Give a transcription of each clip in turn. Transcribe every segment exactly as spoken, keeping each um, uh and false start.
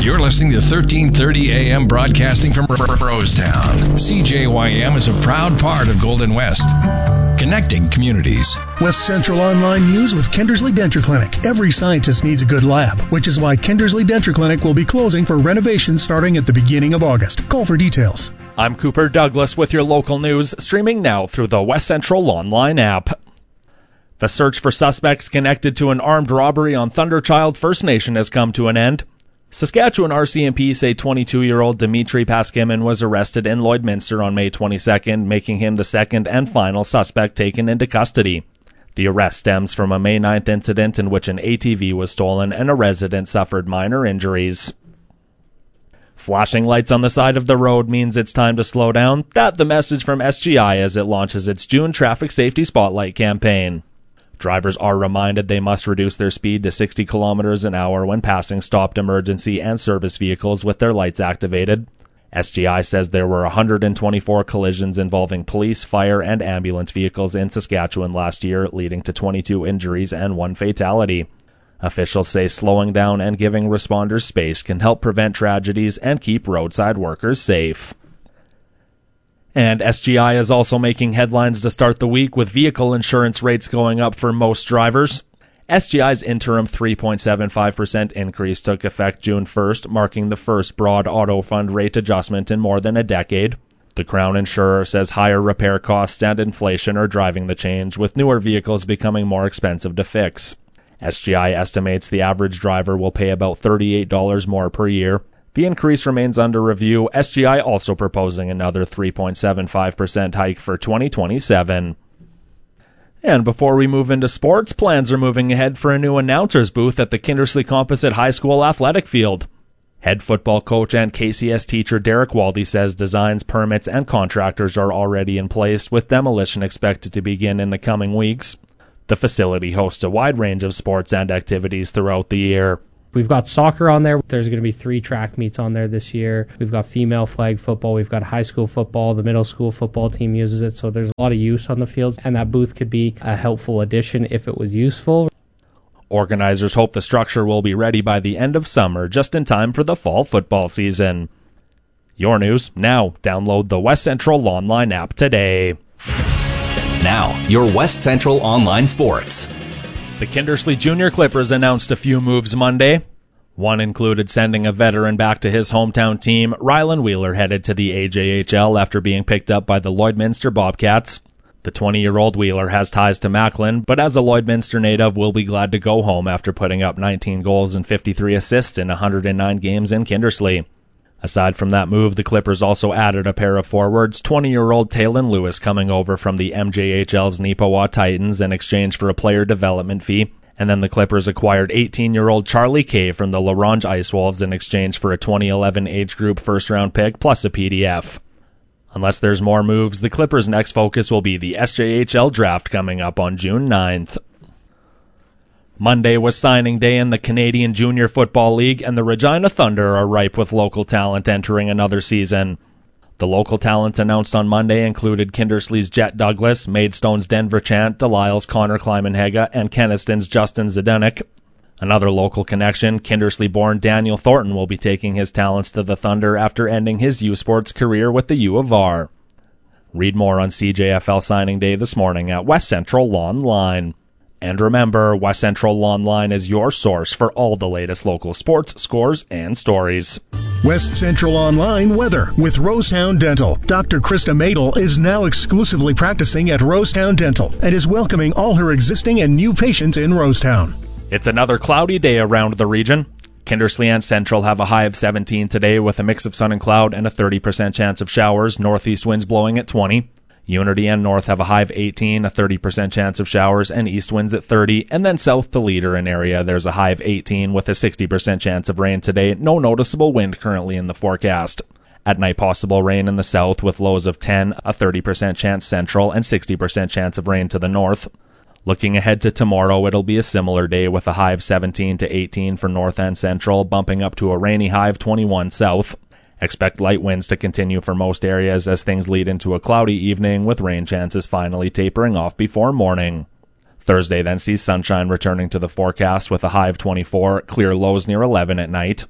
You're listening to thirteen thirty A M broadcasting from Rosetown. C J Y M is a proud part of Golden West, connecting communities. West Central Online News with Kindersley Denture Clinic. Every scientist needs a good lab, which is why Kindersley Denture Clinic will be closing for renovation starting at the beginning of August. Call for details. I'm Cooper Douglas with your local news, streaming now through the West Central Online app. The search for suspects connected to an armed robbery on Thunderchild First Nation has come to an end. Saskatchewan R C M P say twenty-two-year-old Dimitri Paskimin was arrested in Lloydminster on May twenty-second, making him the second and final suspect taken into custody. The arrest stems from a May ninth incident in which an A T V was stolen and a resident suffered minor injuries. Flashing lights on the side of the road means it's time to slow down. That's the message from S G I as it launches its June Traffic Safety Spotlight campaign. Drivers are reminded they must reduce their speed to sixty kilometers an hour when passing stopped emergency and service vehicles with their lights activated. S G I says there were one hundred twenty-four collisions involving police, fire, and ambulance vehicles in Saskatchewan last year, leading to twenty-two injuries and one fatality. Officials say slowing down and giving responders space can help prevent tragedies and keep roadside workers safe. And S G I is also making headlines to start the week with vehicle insurance rates going up for most drivers. S G I's interim three point seven five percent increase took effect June first, marking the first broad auto fund rate adjustment in more than a decade. The Crown insurer says higher repair costs and inflation are driving the change, with newer vehicles becoming more expensive to fix. S G I estimates the average driver will pay about thirty-eight dollars more per year. The increase remains under review, S G I also proposing another three point seven five percent hike for twenty twenty-seven. And before we move into sports, plans are moving ahead for a new announcer's booth at the Kindersley Composite High School athletic field. Head football coach and K C S teacher Derek Waldy says designs, permits, and contractors are already in place, with demolition expected to begin in the coming weeks. The facility hosts a wide range of sports and activities throughout the year. We've got soccer on there. There's going to be three track meets on there this year. We've got female flag football. We've got high school football. The middle school football team uses it. So there's a lot of use on the fields, and that booth could be a helpful addition if it was useful. Organizers hope the structure will be ready by the end of summer, just in time for the fall football season. Your news now. Download the West Central Online app today. Now, your West Central Online Sports. The Kindersley Junior Clippers announced a few moves Monday. One included sending a veteran back to his hometown team. Rylan Wheeler headed to the A J H L after being picked up by the Lloydminster Bobcats. The twenty-year-old Wheeler has ties to Macklin, but as a Lloydminster native will be glad to go home after putting up nineteen goals and fifty-three assists in one hundred nine games in Kindersley. Aside from that move, the Clippers also added a pair of forwards, twenty-year-old Taylon Lewis coming over from the M J H L's Neepawa Titans in exchange for a player development fee, and then the Clippers acquired eighteen-year-old Charlie Kay from the LaRange Ice Wolves in exchange for a twenty eleven age group first-round pick plus a P D F. Unless there's more moves, the Clippers' next focus will be the S J H L draft coming up on June ninth. Monday was signing day in the Canadian Junior Football League, and the Regina Thunder are ripe with local talent entering another season. The local talents announced on Monday included Kindersley's Jet Douglas, Maidstone's Denver Chant, Delisle's Connor Kleimanhega, and Keniston's Justin Zdenek. Another local connection, Kindersley-born Daniel Thornton will be taking his talents to the Thunder after ending his U Sports career with the U of R. Read more on C J F L signing day this morning at West Central Online. And remember, West Central Online is your source for all the latest local sports, scores, and stories. West Central Online weather with Rosetown Dental. Doctor Krista Madel is now exclusively practicing at Rosetown Dental and is welcoming all her existing and new patients in Rosetown. It's another cloudy day around the region. Kindersley and Central have a high of seventeen today with a mix of sun and cloud and a thirty percent chance of showers, northeast winds blowing at twenty. Unity and North have a high of eighteen, a thirty percent chance of showers, and east winds at thirty, and then south to Leader and area there's a high of eighteen with a sixty percent chance of rain today, no noticeable wind currently in the forecast. At night possible rain in the south with lows of ten, a thirty percent chance central, and sixty percent chance of rain to the north. Looking ahead to tomorrow, it'll be a similar day with a high of seventeen to eighteen for north and central, bumping up to a rainy high of twenty-one south. Expect light winds to continue for most areas as things lead into a cloudy evening with rain chances finally tapering off before morning. Thursday then sees sunshine returning to the forecast with a high of twenty-four, clear lows near eleven at night.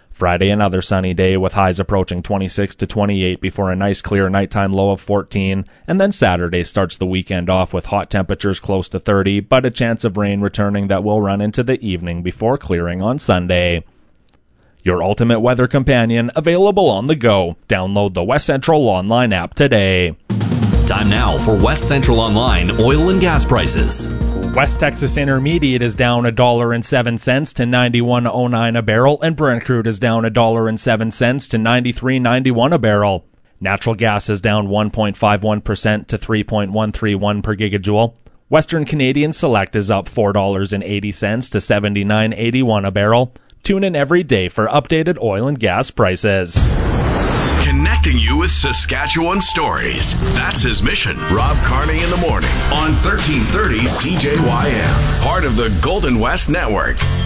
Friday, another sunny day with highs approaching twenty-six to twenty-eight before a nice clear nighttime low of fourteen. And then Saturday starts the weekend off with hot temperatures close to thirty, but a chance of rain returning that will run into the evening before clearing on Sunday. Your ultimate weather companion, available on the go. Download the West Central Online app today. Time now for West Central Online oil and gas prices. West Texas Intermediate is down one dollar and seven cents to ninety-one oh nine a barrel, and Brent crude is down one dollar and seven cents to ninety-three ninety-one a barrel. Natural gas is down one point five one percent to three point one three one per gigajoule. Western Canadian Select is up four dollars and eighty cents to seventy-nine eighty-one a barrel. Tune in every day for updated oil and gas prices. Connecting you with Saskatchewan stories. That's his mission. Rob Carney in the morning on thirteen thirty C J Y M. Part of the Golden West Network.